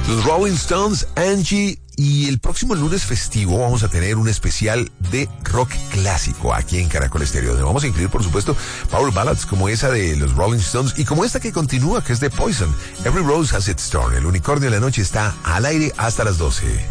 Los Rolling Stones, Angie, y el próximo lunes festivo vamos a tener un especial de rock clásico aquí en Caracol Estéreo, donde vamos a incluir, por supuesto, power ballads como esa de los Rolling Stones y como esta que continúa, que es de Poison. Every Rose Has Its Thorn. El unicornio de la noche está al aire hasta las 12.